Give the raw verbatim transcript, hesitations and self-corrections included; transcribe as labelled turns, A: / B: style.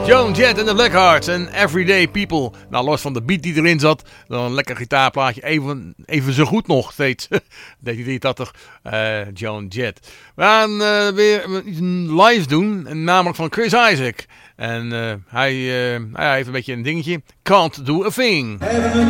A: Joan Jett en de Blackhearts en Everyday People. Nou, los van de beat die erin zat, dan een lekker gitaarplaatje. Even, even zo goed nog steeds. negentien drieëntachtig, uh, Joan Jett. We gaan uh, weer iets live doen, namelijk van Chris Isaak. En uh, hij, uh, hij heeft een beetje een dingetje. Can't do a thing.